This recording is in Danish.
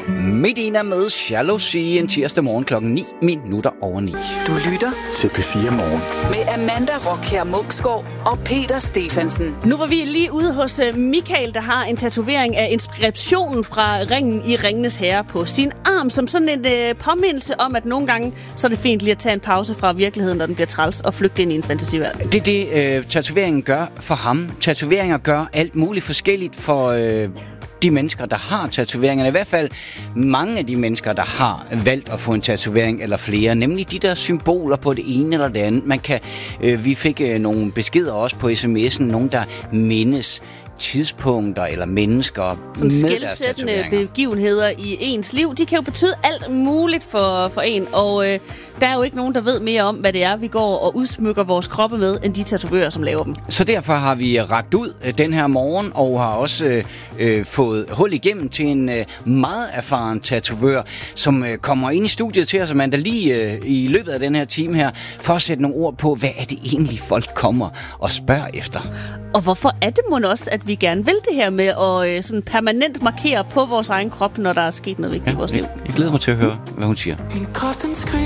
Medina med Jalousie en tirsdag morgen 9:09. Du lytter til P4 Morgen med Amanda Rockher Munksgaard og Peter Stephensen. Nu var vi lige ude hos Michael, der har en tatovering af inskriptionen fra ringen i Ringenes Herre på sin arm, som sådan en påmindelse om, at nogle gange så er det fint lige at tage en pause fra virkeligheden, når den bliver træls, og flygte ind i en fantasiverden. Det er det, tatoveringen gør for ham. Tatoveringer gør alt muligt forskelligt for de mennesker, der har tatoveringerne. I hvert fald mange af de mennesker, der har valgt at få en tatovering eller flere, nemlig de der symboler på det ene eller det andet. Vi fik nogle beskeder også på sms'en, nogen der mindes tidspunkter eller mennesker som med deres skelsættende tatoveringer. begivenheder i ens liv. De kan jo betyde alt muligt for en, og der er jo ikke nogen, der ved mere om, hvad det er, vi går og udsmykker vores kroppe med, end de tatovører, som laver dem. Så derfor har vi rakt ud den her morgen, og har også fået hul igennem til en meget erfaren tatovør, som kommer ind i studiet til os, og man der lige i løbet af den her time her, for at sætte nogle ord på, hvad er det egentlig, folk kommer og spørger efter. Og hvorfor er det mon også, at vi gerne vil det her med at sådan permanent markere på vores egen krop, når der er sket noget vigtigt i vores liv? Jeg glæder mig til at høre, hvad hun siger.